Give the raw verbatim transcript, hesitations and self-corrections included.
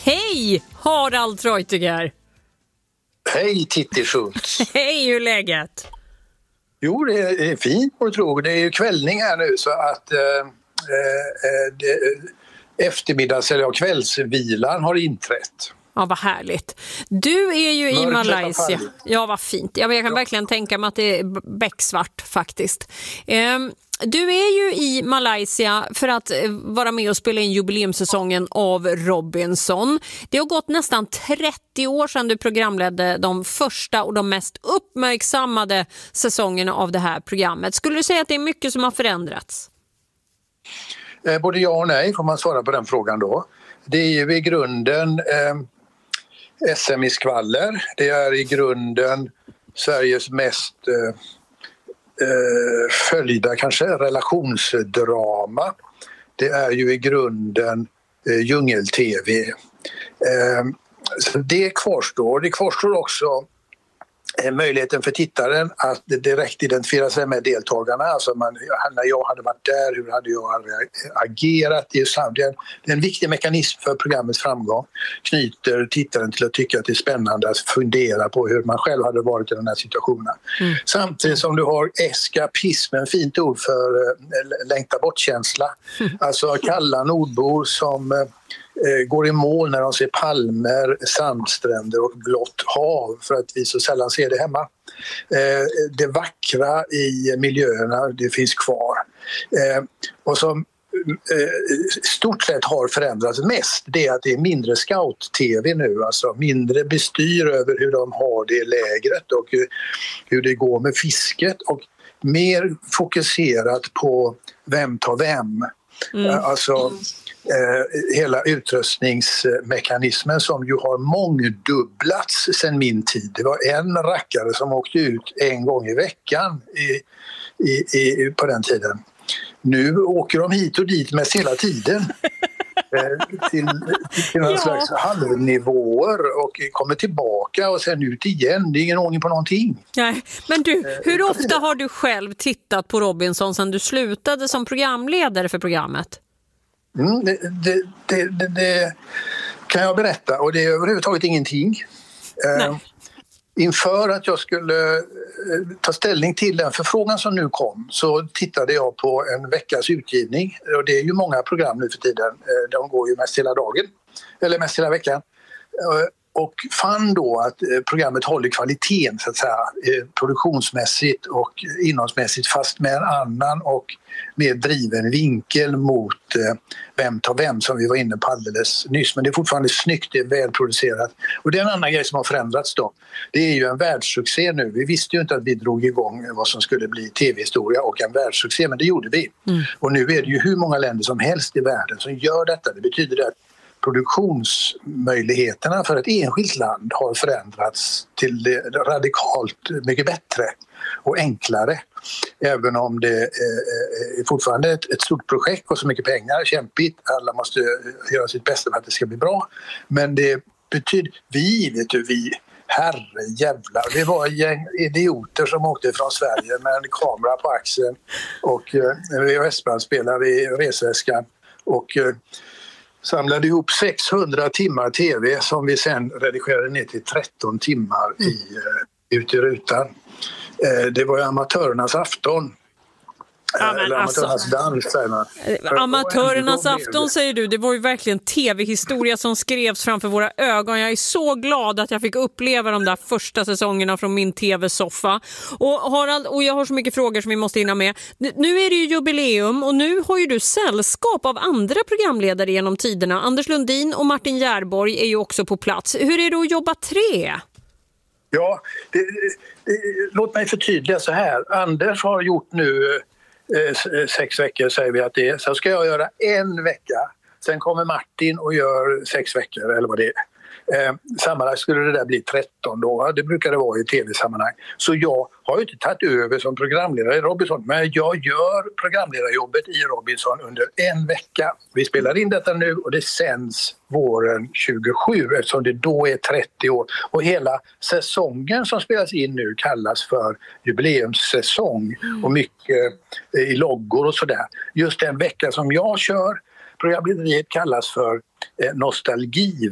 Hej Harald Treutiger! Hej Titti Schultz! Hej, hur är läget? Jo, det är fint på tro. Det är ju kvällning här nu så att eh, eh, det, eftermiddags eller kvällsvilan har inträtt. Ja, vad härligt. Du är ju i Malaysia. Ja, vad fint. Ja, men jag kan ja. verkligen tänka mig att det är becksvart faktiskt. Um, Du är ju i Malaysia för att vara med och spela in jubileumssäsongen av Robinson. Det har gått nästan trettio år sedan du programledde de första och de mest uppmärksammade säsongerna av det här programmet. Skulle du säga att det är mycket som har förändrats? Eh, både ja och nej får man svara på den frågan då. Det är ju i grunden eh, S M i skvaller. Det är i grunden Sveriges mest... Eh, Eh, följda kanske relationsdrama. Det är ju i grunden eh, djungel-tv. Eh, så det kvarstår. Det kvarstår också eh, möjligheten för tittaren att direkt identifiera sig med deltagarna. Alltså man, när jag hade varit där, hur hade jag agerat? Det är, det är en viktig mekanism för programmets framgång. Knyter tittaren till att tycka att det är spännande att fundera på hur man själv hade varit i den här situationen. Mm. Samtidigt som du har eskapismen, fint ord för äh, längta bort-känsla. Mm. Alltså kalla nordbor som äh, går i mål när de ser palmer, sandstränder och blått hav för att vi så sällan ser det hemma. Eh, det vackra i miljöerna, det finns kvar. Eh, och som eh, stort sett har förändrats mest, det är att det är mindre scout-tv nu, alltså mindre bestyr över hur de har det lägret och hur, hur det går med fisket och mer fokuserat på vem tar vem. Mm. Eh, alltså Eh, hela utrustningsmekanismen som ju har mångdubblats sedan min tid. Det var en rackare som åkte ut en gång i veckan i, i, i, på den tiden. Nu åker de hit och dit med hela tiden eh, till, till någon ja. slags halvnivåer och kommer tillbaka och sen ut igen. Det är ingen ordning på någonting. Nej, men du, hur eh, ofta har du själv tittat på Robinson sedan du slutade som programledare för programmet? Mm, det, det, det, det, det kan jag berätta och det är överhuvudtaget ingenting. Eh, inför att jag skulle eh, ta ställning till den förfrågan som nu kom så tittade jag på en veckas utgivning och det är ju många program nu för tiden. Eh, de går ju mest hela dagen eller mest hela veckan. Eh, och fann då att eh, programmet håller kvaliteten så att säga, eh, produktionsmässigt och innehållsmässigt fast med en annan och mer driven vinkel mot eh, vem tar vem som vi var inne på alldeles nyss. Men det är fortfarande snyggt, det är välproducerat. Och det är en annan grej som har förändrats då. Det är ju en världssuccé nu. Vi visste ju inte att vi drog igång vad som skulle bli tv-historia och en världssuccé, men det gjorde vi. Mm. Och nu är det ju hur många länder som helst i världen som gör detta. Det betyder att produktionsmöjligheterna för ett enskilt land har förändrats till radikalt mycket bättre och enklare. Även om det är fortfarande ett, ett stort projekt och så mycket pengar, kämpigt. Alla måste göra sitt bästa för att det ska bli bra. Men det betyder, vi vet du, vi, herre jävlar. Det var en gäng idioter som åkte från Sverige med en kamera på axeln och V H S-bandspelare i resväskan och samlade ihop sexhundra timmar tv som vi sen redigerade ner till tretton timmar i, ut i rutan. Det var ju amatörernas afton. Ja, men Eller alltså, amatörernas dans, säger man. Amatörernas afton säger du, det var ju verkligen tv-historia som skrevs framför våra ögon. Jag är så glad att jag fick uppleva de där första säsongerna från min tv-soffa. Och Harald, och jag har så mycket frågor som vi måste hinna med. Nu är det ju jubileum och nu har ju du sällskap av andra programledare genom tiderna. Anders Lundin och Martin Järborg är ju också på plats. Hur är det att jobba tre? Ja, det, det, låt mig förtydliga så här. Anders har gjort nu eh, sex veckor, säger vi att det är. Så ska jag göra en vecka. Sen kommer Martin och gör sex veckor, eller vad det är. Eh, sammanlagt skulle det där bli tretton då. Det brukar det vara i tv-sammanhang. Så jag har ju inte tagit över som programledare i Robinson, men jag gör programledarjobbet i Robinson under en vecka. Vi spelar in detta nu och det sänds våren tjugosju eftersom det då är trettio år. Och hela säsongen som spelas in nu kallas för jubileumssäsong och mycket i loggor och sådär. Just den vecka som jag kör programlederiet kallas för nostalgi